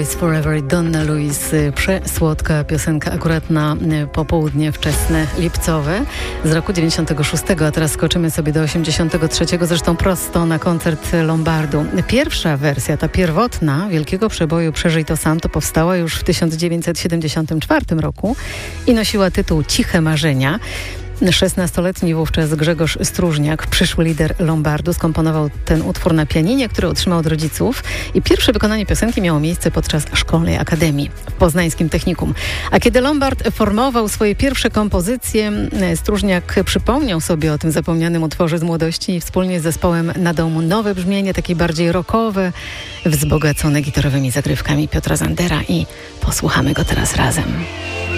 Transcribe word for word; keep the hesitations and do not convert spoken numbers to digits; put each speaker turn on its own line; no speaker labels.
Is Forever, Donna Luis. Przesłodka piosenka akurat na popołudnie wczesne, lipcowe z roku dziewięćdziesiątego szóstego, a teraz skoczymy sobie do osiemdziesiątego trzeciego, zresztą prosto na koncert Lombardu. Pierwsza wersja, ta pierwotna, wielkiego przeboju Przeżyj to sam, to powstała już w tysiąc dziewięćset siedemdziesiątym czwartym roku i nosiła tytuł Ciche marzenia. szesnastoletni wówczas Grzegorz Stróżniak, przyszły lider Lombardu, skomponował ten utwór na pianinie, który otrzymał od rodziców, i pierwsze wykonanie piosenki miało miejsce podczas szkolnej akademii w poznańskim technikum. A kiedy Lombard formował swoje pierwsze kompozycje, Stróżniak przypomniał sobie o tym zapomnianym utworze z młodości i wspólnie z zespołem nadał mu nowe brzmienie, takie bardziej rockowe, wzbogacone gitarowymi zagrywkami Piotra Zandera, i posłuchamy go teraz razem.